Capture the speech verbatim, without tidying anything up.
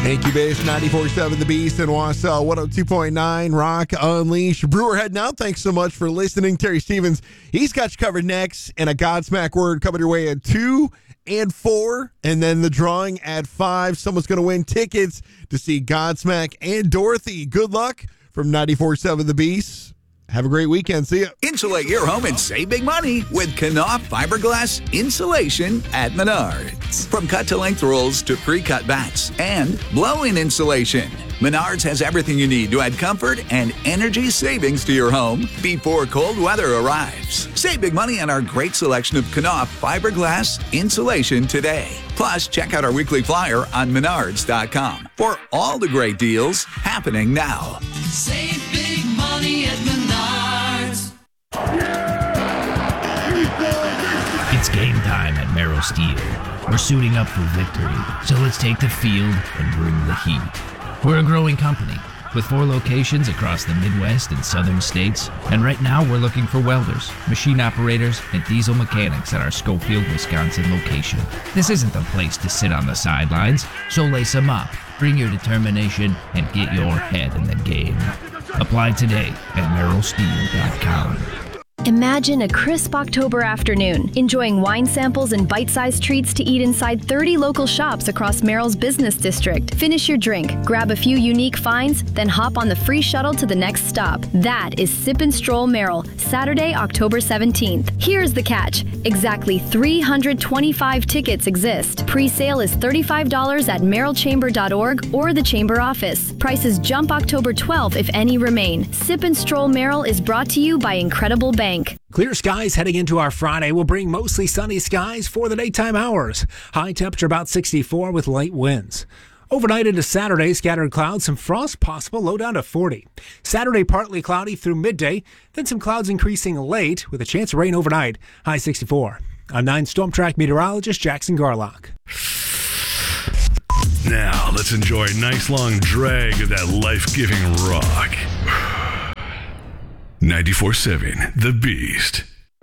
Thank you, Base. ninety-four point seven The Beast in Wausau, one oh two point nine Rock Unleashed. Brewer heading out. Thanks so much for listening. Terry Stevens, he's got you covered next. And a Godsmack word coming your way at two and four. And then the drawing at five. Someone's going to win tickets to see Godsmack and Dorothy. Good luck from ninety-four point seven The Beast. Have a great weekend. See ya. Insulate your home and save big money with Knauf fiberglass insulation at Menards. From cut-to-length rolls to pre-cut bats and blow-in insulation, Menards has everything you need to add comfort and energy savings to your home before cold weather arrives. Save big money on our great selection of Knauf fiberglass insulation today. Plus, check out our weekly flyer on menards dot com for all the great deals happening now. Save big money at Menards. It's game time at Merrill Steel. We're suiting up for victory, so let's take the field and bring the heat. We're a growing company with four locations across the Midwest and Southern states, and right now we're looking for welders, machine operators, and diesel mechanics at our Schofield, Wisconsin location. This isn't the place to sit on the sidelines, so lace them up, bring your determination, and get your head in the game. Apply today at merrill steel dot com. Imagine a crisp October afternoon, enjoying wine samples and bite-sized treats to eat inside thirty local shops across Merrill's business district. Finish your drink, grab a few unique finds, then hop on the free shuttle to the next stop. That is Sip and Stroll Merrill, Saturday, October seventeenth. Here's the catch. Exactly three hundred twenty-five tickets exist. Pre-sale is thirty-five dollars at merrill chamber dot org or the Chamber office. Prices jump October twelfth if any remain. Sip and Stroll Merrill is brought to you by Incredible Bank. Clear skies heading into our Friday will bring mostly sunny skies for the daytime hours. High temperature about sixty-four with light winds. Overnight into Saturday, scattered clouds, some frost possible, low down to forty. Saturday, partly cloudy through midday, then some clouds increasing late with a chance of rain overnight, high sixty-four. I'm nine Storm Track meteorologist Jackson Garlock. Now, let's enjoy a nice long drag of that life-giving rock. ninety-four point seven The Beast.